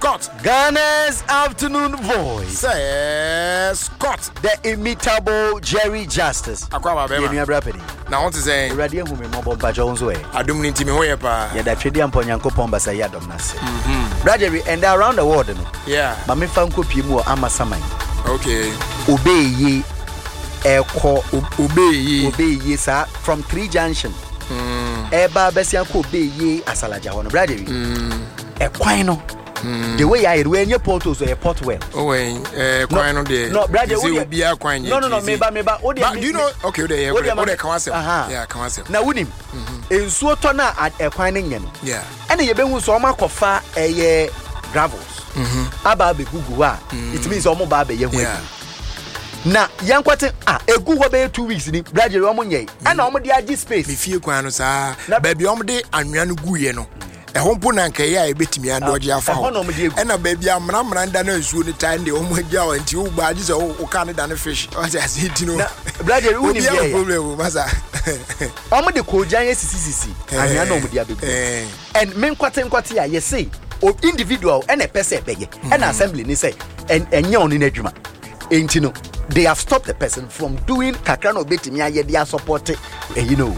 Scott. Ghana's afternoon voice. Say Scott. The imitable Jerry Justice. Akwa bema. Yenu abrapeni. Na want to say. Radio hu me mobo mpacho onzo e. Adum ni ntimi hoye pa. Ya da twedi ampo Nyankopon basa ya dom nase. Brother and around the world no. Yeah. Ma me fa nkopi mu amasaman. Okay. Obeye eko obeye sa from 3 junction. Eba besia ko obeye asalaja hono brother. Ekwan no. The way I do any portal so a pot well. Oh, quite no day. No, brother, will be a coin. No, meba. Do you know? Okay, they council. Yeah, council. Now, with him, in Suotona at a quining. Yeah. And you been so much of far a gravels. Ababe Gugua. It means almost baby. Yeah. Now, young quarter, a good way 2 weeks in Brother Romonye, and almost the ID space. If you can, sir, baby, omde and Yanu Guyeno. A home punanka ya betimi and dodge afa and a baby am ramranda no is the time the home jaw and you badges or Canada and fish as I said, you know, brother, only masa omo de ko jan CCC anya no mo dia be and men kwatia ye say o individual and a person bege and assembly ni say and enya on in adwuma entino they have stopped the person from doing kakra no betimi aye dia support you know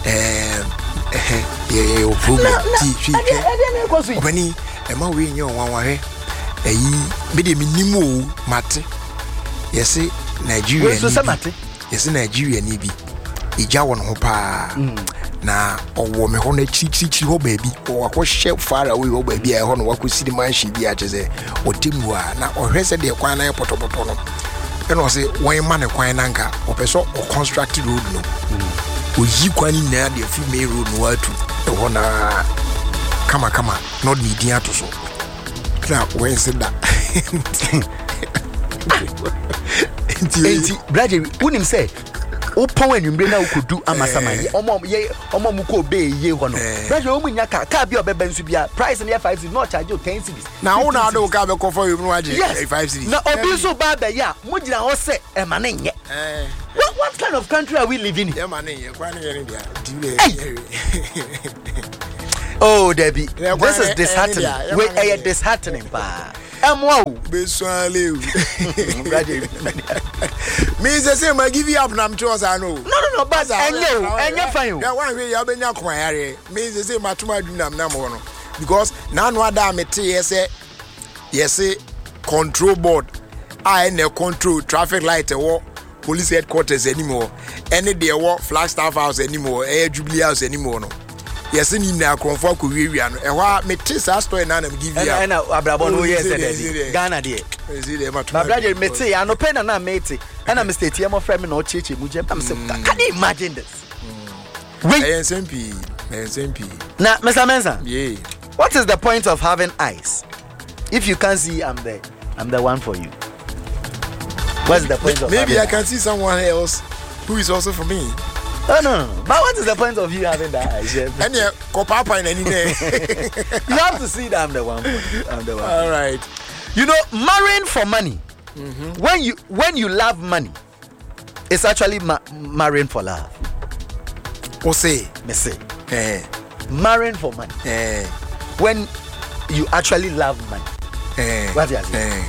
yeah, problem. Obani, ema we nyo wanwahe. Me de minimo mate. Yes, Nigeria. So mate. Yes, Nigeria ni bi. Ija won ho pa. Na owo me ho na chichi ho baby. O akwohye far away ho baby e ho no wakosi di manshi bi a cheze. Otemu a na ohwese de kwan na potopoto no. E no se wan ma ne kwan na nka. Opeso o construct road no. Oyi kwani na de fi me road no watu e wona kama not need dia to so na when say that enti brother unim say o pon anwumbre na ukodu amasaman omo mu ko be ye ho no brother o munya ka bi obeba nsu bia price na 5 cedis no charge you 10 cedis na wo na do ka be ko for you no waje 5 cedis na obi so ba be ya mo gina ho se e ma ne nye what kind of country are we living in? Yeah, man, oh, Debbie, this is disheartening. We are disheartening, pa. Wow, means the same. I give you up, I'm sure I know. No, but I know, fine. Yeah, one way I've been your quiet. Means the same. I do not because now what I'm a yes, control board. I no control traffic light or police headquarters anymore. Any day war Flagstaff House anymore. Jubilee House anymore. No. Yes, ni na konfo ko wiwia no. Ewa me tisa story na give you. And abrabon no yes Ghana dey. But brother me tell ya no pen na mate. And I'm state here my friend me no cheche mu jam. Can you imagine this? Wait. SMP. Now, Mr. Mensa. Yeah. What is the point of having eyes? If you can't see, I'm the one for you. What's the point of maybe I can see someone else who is also for me. Oh no. But what is the point of you having that eyes? And yeah, papa in any day. You have to see that I'm the one for you. I'm the one. All right. You know, marrying for money. When you love money, it's actually marrying for love. Me say. Marrying for money. When you actually love money. What do you say?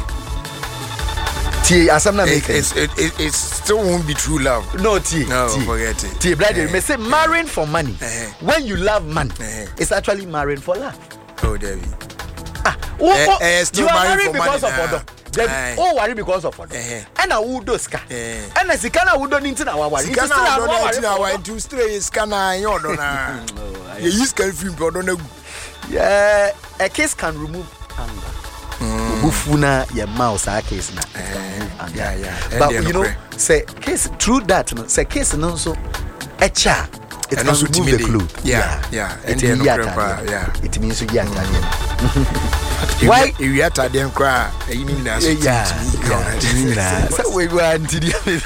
It still won't be true love. No, forget it. Brother, me say marrying for money. When you love money, it's actually marrying for love. Oh, David. You are married because of order. Worry because of order. And I would do ska. And I see kana would do into our worry. To stray scanner, you don't know. You use can film, but don't know. Yeah, a case can remove anger. Bufuna your mouse our case now. But you know, say case through that, say case and also a cha. It can remove the cloth. Yeah. It means you get why you are to them cry? You mean that? So we want to do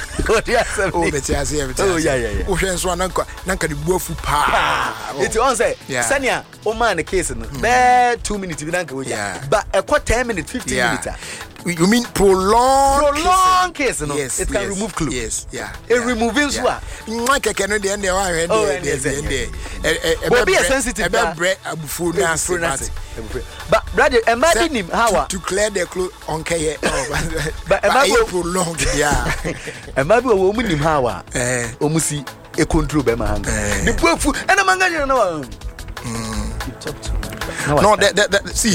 it's on say, Sanya, oh man, the case, 2 minutes, but a quarter 10 minutes, 15 minutes. You mean prolonged case, no? Yes, it can remove clue. Yes, yeah. Removing yeah. Like I can the end there. Be a sensitive. But imagine him how to clear the clue on K. But prolonged, yeah. Imagine a woman him how Omusi a control by my hand. The poor food and a manga, you know. You talk to me. No, see.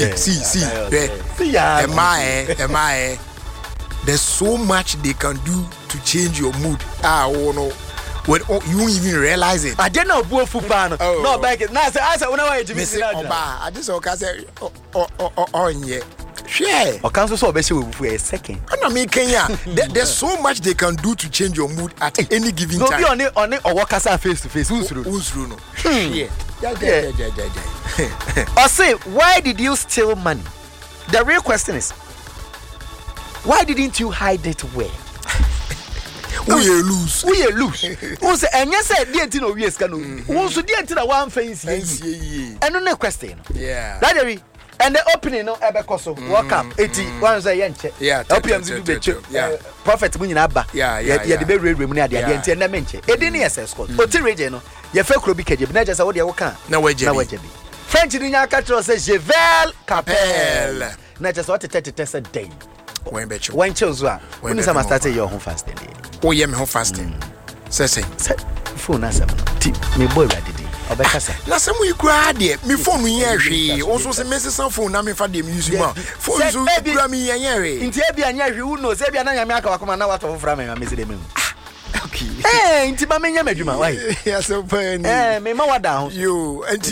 Am I? There's so much they can do to change your mood. Oh no, when you won't even realize it. I didn't know both food pan. No, back it. Now I said, when I say, I just say, oh, yeah. Share. Or cancel so best for a second. I mean, Kenya. There's so much they can do to change your mood at any given time. No, be on it or walk us face to face. Who's through? No. Yeah. Or say, why did you steal money? The real question is, why didn't you hide it where? We lose. Who say, and yes, I didn't know we is canoe. Who so didn't know one fancy? And no question. Yeah. That and the opening no ebekoso walk up 81 say yenche. Yeah. Opium do be prophet mun nyina ba. Yeah. The be rewe mu na de ante na menche. Edini SS code. Oti region no ye fa kro bi kaje bi na just say wo de wo kan. Na waje bi. French ni nya ka tro say Jevel Capel. Na just what say day. When bet you. When choose a. When some start your home fasting day. Oh yeah, me home fasting. Say phone answer. Me boy ready. Obekasa. Na some we cry there. Me phone me here. Also say me some phone na me fa dem use ma. Phone so cry me here. Inti e bia nya hwe who know say bia na nya me aka wakoma na wato fra me say dem. Okay. Inti ba me nya madwuma why? Yeah, so funny. Me ma wada ho. Yo, anti.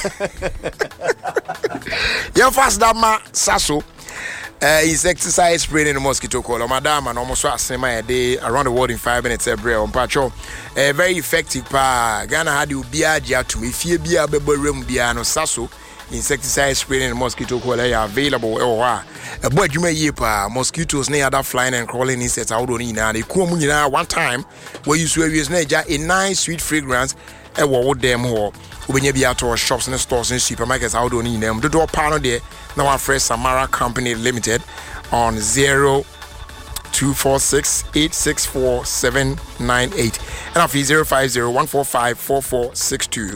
You fast that ma saso. Insecticide spraying in the mosquito coil. Madam and almost a day around the world in 5 minutes every on patrol. Very effective pa. Ghana had you biaja to me. Fear beer bebo room biano sasso. Insecticide spraying in the mosquito coil available. A boy you may yepa mosquitoes near that flying and crawling insects out on in and they come one time where you swear use a nice sweet fragrance. A word them or when you be out to shops and stores and supermarkets out on in them. The door panel there. Now our friend Samara Company Limited on 0246-864-798 and after 050-145-4462.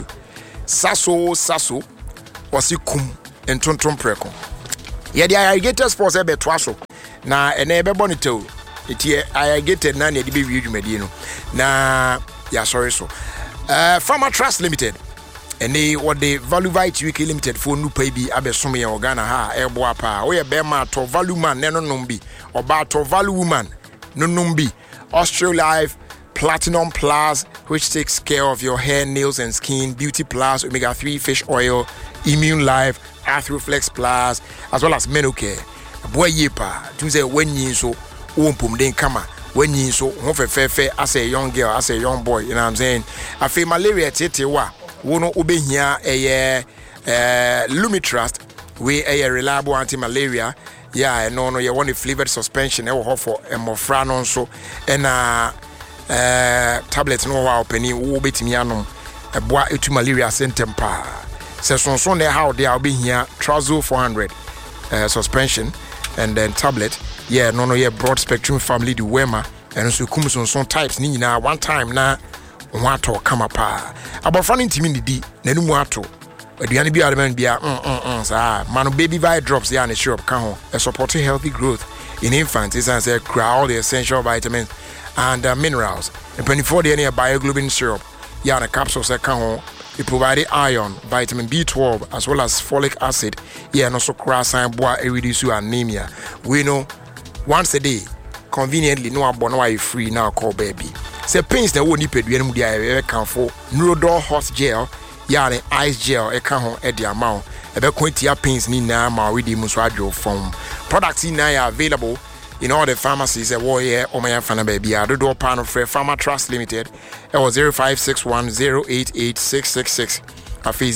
Sasso was you kum and tonton preko. Yeah, the irrigator sports ebe twaso. Na ebe bonito. Iti irrigated na ne dibe wi dwumadi na ya sorry so. Farmer Trust Limited. And they what the Valuvite Wiki Limited for new paybi abesumi organa ha eboa pa we bema to value man no numbi or ba to value woman no numbi Australife Platinum Plus, which takes care of your hair, nails and skin, Beauty Plus, omega-3 fish oil, Immune Life, Arthroflex Plus, as well as Menocare. Boy yepa to say when you so pum den kama when you so fefe as a young girl, as a young boy, you know what I'm saying? I feel malaria tete wa wono ubehia Lumitrust, we a reliable anti-malaria. Yeah, no, you want a flavored suspension, for a mofrano so and tablets no wow penny will be timiano a boy to malaria sentempa. Says on there how they are being here, Trazo 400 suspension and then tablet. Yeah, no, yeah, broad spectrum family, the Wema, and so comes on some types. Nina, one time now, wato come up. About running to me, the Nenuato. But the be element be man baby vi drops there in the shop can supporting healthy growth in infants is as a all the essential vitamins and minerals. And 24 day bioglobin syrup, yeah, the capsules that can it provide iron, vitamin B12 as well as folic acid. Yeah, and also cross and bois reduce anemia. We know once a day, conveniently no abono free now call baby. Say pains that won't nip you can for Neurodol hot gel. Yeah, ice gel, a can at the amount. A quantity of pains need now, my redeem muswadro foam. Products in now available in all the pharmacies at Warrior or my fan baby. I do panel for Pharma Trust Limited. It was 0561088666. A fee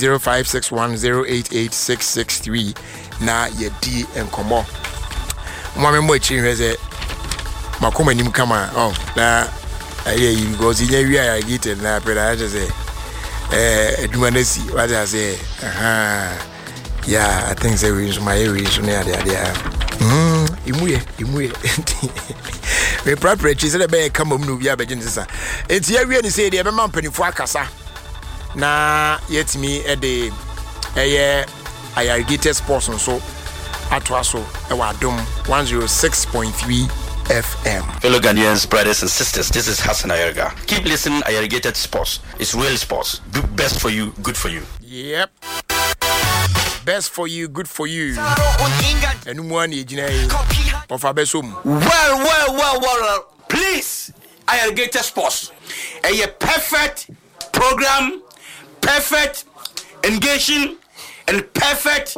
0561088663. Na ye D and Como. Mamma Mochi has a Makoma Nim Kama. Oh, na you go see the way I get it now, but I just say. Dumanesi, what I say, yeah, I think they will use my areas near there. Imuye. Me prepare chi say be come mu no bia be gin sisa. Enti awie ni say de be ma mpanifo akasa. Na yetimi e de eye Ayarigate Sports so atwaso e wa Adom 106.3 FM. Fellow Ghanaians, brothers and sisters, this is Hassan Ayarga. Keep listening, Ayarigated Sports. It's real sports. Best for you, good for you. Yep. Best for you, good for you. And one of our best home. Well. Please, Ayarigated Sports. A perfect program, perfect engaging, and perfect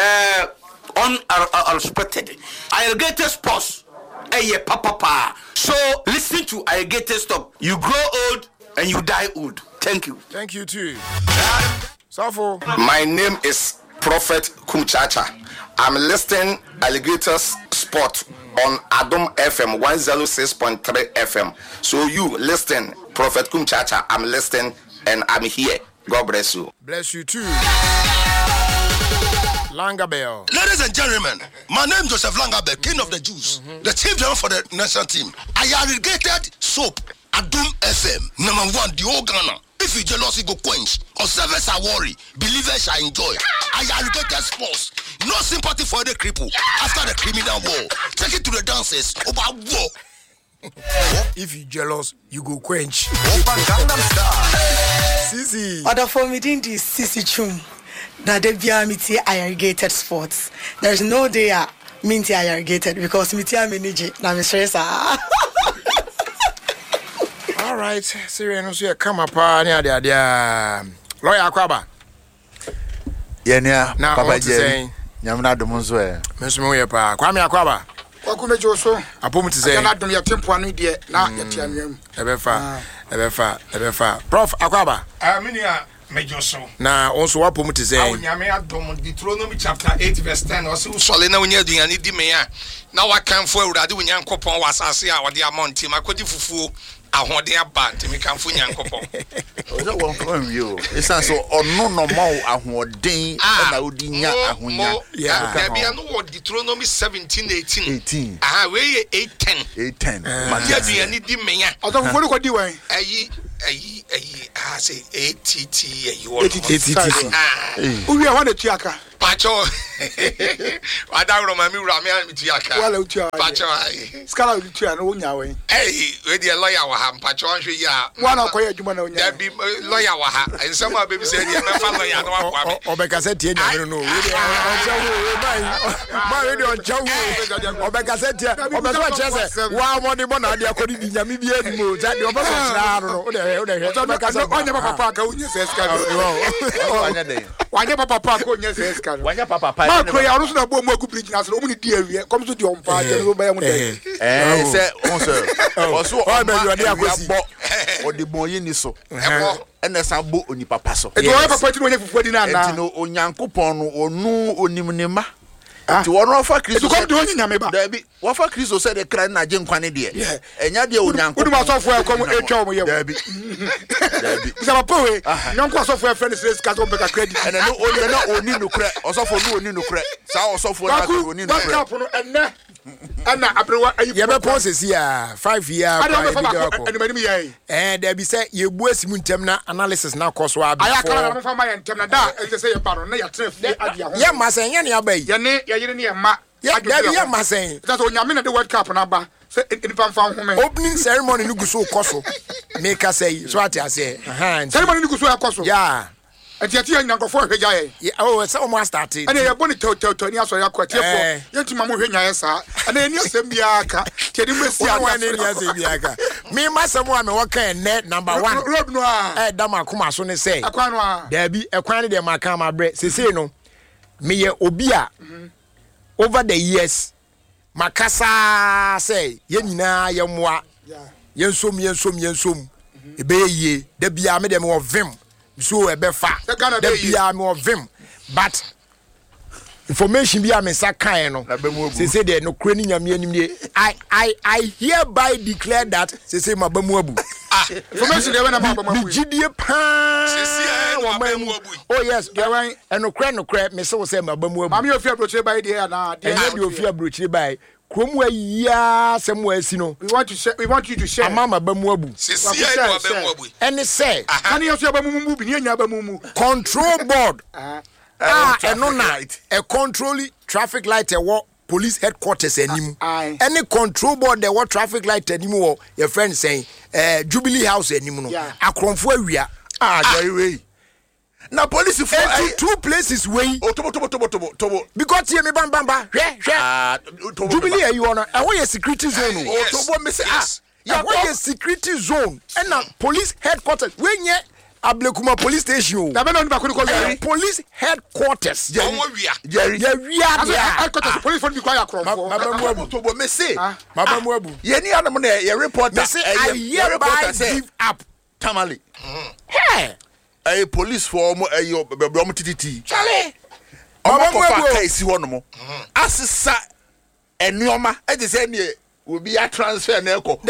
unexpected. Ayarigated Sports. Papa. So listen to Ayarigated Stop. You grow old and you die old. Thank you. Thank you too. Safo. My name is Prophet Kumchacha. I'm listening Alligators Sport on Adom FM 106.3 FM. So you listen, Prophet Kumchacha. I'm listening and I'm here. God bless you. Bless you too. Langabell. Ladies and gentlemen, my name is Joseph Langabell, King of the Jews, the chief driver for the national team. Ayarigated soap, Adom FM, number 1, the whole Ghana. If you jealousy go quench, observers are worry, believers shall enjoy. Ayarigated Sports, no sympathy for the cripple after the criminal war. Take it to the dances about war. If you jealous, you go quench. Sisi. Other for me didn't this Sisi Chum. That they be amity Ayarigated Sports. There is no day minty Ayarigated because miti aminiji na mistress. All right, Syrian so come up dia lawyer Akwaba. Yenya Now Papa what you saying? Nyamna domunzo e. Mesmo ye pa. Kwame Akwaba. Wakumejo so. Apom ti say. Na dum ya tempo anu de na yati anwam. Ebefa. Prof Akwaba. Aminia Mejo so. Na onso wapom ti say. Nyame adom Deuteronomy chapter 8 verse 10 o se usole na wonya aduane di me a na wakanfo awurade wonya nkopon wasase a wode amonti makodi fufuo ahode aba ntimi kanfo nyankopon. Ozo won from you. Esan so ono no ma ahoden na odi nya ahonya. Yeah. Bia no wo Deuteronomy 17:18. We 8:10. Mati aduane di me a. Ozo fufuo ko di wan. Ayi say ATT you Uwi a wana tuaka. Pacho. Adawro mami wura me tuaka. Wala utua. Pacho. Skala utua no wonya wen. We dey lawyer wa ha pacho anhwe ya. Wana koye adwuma na wonya. There be lawyer wa ha. Ensem a baby say dey me fa lawyer no akwa me. Obeka say tie nyame no. We dey onchawo. Obeka say tie. Obeka chese. Wa mo ni mo na dey akodi di nyame bi edimo. Jadi obeka chira no. Obeka say wanya papa ka wonya se skala. Wanya dey. Wanya papa ka wonya se skala. Wanya papa. Ma ko ya rusu na bo mo akubiri gina so omuni di awie. Kom so di ompa je no ba ya mu dey. Say onso o be you dey akosi. Odi boye ni so. Ena san bo oni papa so. E to wa papa ti no nya fufu di na na. Enti no onyankopon no onu onimnima. Ti wono ofa Kristo. E to ko do nyame ba. Da bi wofa Kristo se de kra na je nkwane de. Enya de onyankopon. Odi ma so fo e kom e twa mo yem. Da bi. Sa papa we. Nyonko so fo e friend se ska so be ka credit. Ena no oni na oni no kra. Osofo no oni no kra. Sa osofo na oni no kra. Ba ka enne. Ana abrewa ayi. Ye be process ya 5 year. There be say ye bu asimu ntem na analysis na koso abi. Aya kala na mo fa ma ye ntem na da e say ye baro na ya tref adi ho. Ye ma sen ye ne abai. Ye ne ye yire ne ye ma. Ye ma sen. That on nyame na the World Cup na ba. Say inipa fa ho me. Opening ceremony no guso koso. Make us say so ati ase. Ceremony no guso ya koso. Yeah. Ati ya nyankofo hweja ye. Oh, so almost started. Ane ye boni to ni aso ya kwatiefo. Ye tima mo hwenya ye sa. Ane ni asem bia aka. Ti di mesi aka. Ni asem bia aka. Me masem wa me waka net number 1. Road no a. Dam akoma so ne say. Akwan no a. There be ekwan de maka ma bre. Sese no. Me ye obi a over the years makasa say ye nyina ye moa. Ye nsom. Ebe ye. Da bia me dem wo vim. So ebefa. Da bia me wo vim. But information bi a me sa kan no say there no kura ni nyame anim nie I hereby declare that say mabamu abu information dey when about mabamu gidie pa oh yes eno kra me say mabamu abu mami ofia broche by there na dey ofia broche by kromu ayiya semu asi no we want you to share mama mabamu abu mabamu abu any say can you ofia mabamu bi ni nya mabamu control board eno na a control traffic light police headquarters anim any control board there what traffic light anim wo your friend saying Jubilee House anim no akromfo awia Jerry way na police for two places way tobo because here me bamba hwe Jubilee ayi wono e wo security zone tobo me say ya wo security zone na police headquarters we nye Ablekuma police station. Police headquarters. Jerry. Headquarters. Police for the quiet crowd. Mabamu me say. Mabamu abu. Ye ni anam na ye report. Me say I hereby give up. Tamale. Hey. A police for yo bebrom titi. Chale. Mabamu abu kai si wono mo. Asesa enioma. E dey say ne will be a transfer na eko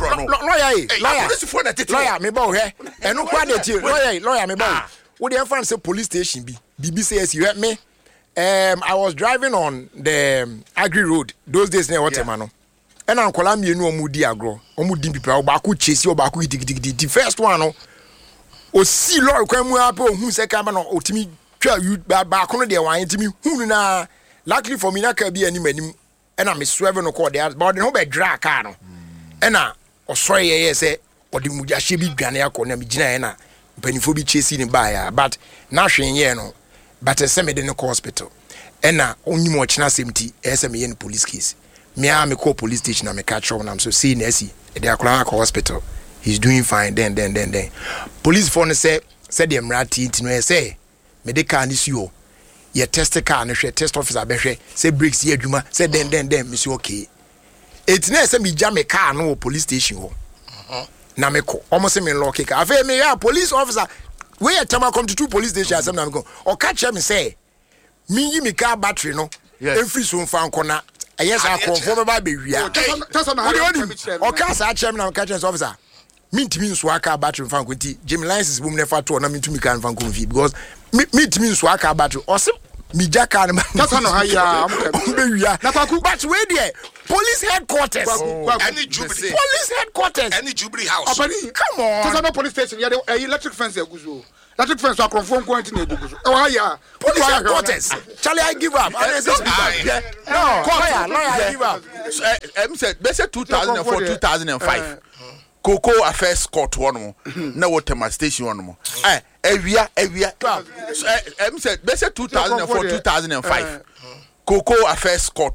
lawyer me ba he eno kwa de ti lawyer me ba wo dey fan say police station bi bibi say yes you help me I was driving on the Agri Road those days na whatever no and ankola mienu omudi agro omudi pipa obako chesi obako gidigidi the first one no o si lawyer kwa mu apa ohun se ka ba no otimi twa ba ko no de wan timi hunu na luckily for me na ka bi animanim ena me swerve no call there but the no be drag car no ena osoro ye say odi mujahye bi dwane akọ na me gina ena mpanifo bi chesi ni ba ya but na hwen ye no but se me de no hospital ena onyim o china semti ese me ye no police case me a me call police station na me catch up na so see na si e de akora akọ hospital he's doing fine then police phone say the emrati ntino say me de car ni suo ye test car no hwe test officer be hwe say brakes ye adwuma say then me say okay etina say me jam me car no police station ho na me ko almost me lock car afa me ya police officer we ya tama come to two police station asem na me go o catch me say me yi me car battery no every so fan kona yes I confirm me ba be wia o car sa chem na catch officer me ntimi nso aka battery fan kwenti Jim license boom never to na me ntimi kan fan konfi because me ntimi nso aka battery osim mi jaka na that's no haya be wia but we there police headquarters any Jubilee police headquarters any Jubilee house come on that's no police station ya electric fence eguzo electric fence akrofo nko anti na eguzo e haya police headquarters Charlie I give up lawyer I give up said they said 2004 2005 Cocoa Affairs Court one na Waterma Station one Evia said they said 2004 2005 Cocoa Affairs Court